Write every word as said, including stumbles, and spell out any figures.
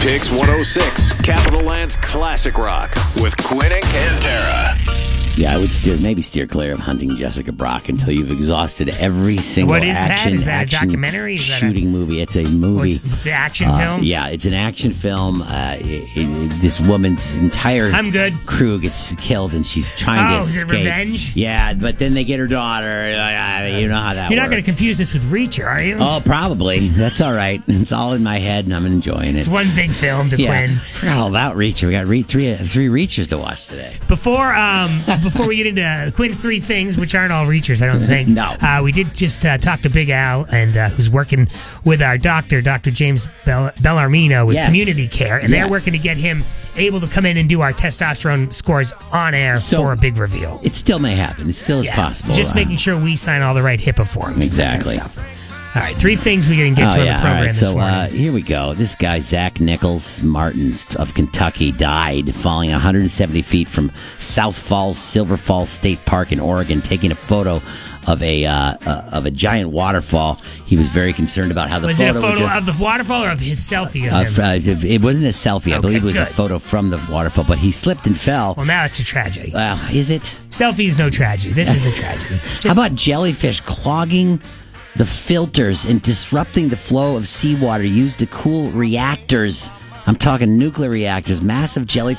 Pix one oh six, Capital Land's Classic Rock with Quinn and Cantera. Yeah, I would steer maybe steer clear of hunting Jessica Brock until you've exhausted every single What is that? action, Is that a action documentary? Is that a- shooting movie. It's a movie. What's, what's the action Uh, film? Yeah, it's an action film. Uh, it, it, this woman's entire I'm good. crew gets killed, and she's trying Oh, to is it escape. revenge? Yeah, but then they get her daughter. Uh, you know how that You're works. not going to confuse this with Reacher, are you? Oh, probably. That's all right. It's all in my head, and I'm enjoying it. It's one big film to yeah, Quinn. forgot all about Reacher. We got re- three three Reachers to watch today. Before um, before we get into Quinn's three things, which aren't all Reachers, I don't think. No. Uh, we did just uh, talk to Big Al, and uh, who's working with our doctor, Doctor James Bell- Bellarmino, with Yes. Community Care, and they're Yes. working to get him able to come in and do our testosterone scores on air So- for a big reveal. It still may happen. It still is Yeah, possible. Just Uh, making sure we sign all the right HIPAA forms. Exactly. That kind of stuff. All right, three things we didn't get Oh, to on yeah. the program All right. this So morning. uh, here we go. This guy, Zach Nichols Martins of Kentucky, died falling one hundred seventy feet from South Falls, Silver Falls State Park in Oregon, taking a photo of a uh, uh, of a giant waterfall. He was very concerned about how the was photo it a photo would of the waterfall or of his selfie of uh, him? f- uh, it wasn't a selfie. I Okay, believe it was a good. photo from the waterfall, but he slipped and fell. Well, now it's a tragedy. Well, is it? Selfie is no tragedy. This is the tragedy. Just, How about jellyfish clogging the filters and disrupting the flow of seawater used to cool reactors? I'm talking nuclear reactors. Massive jellyfish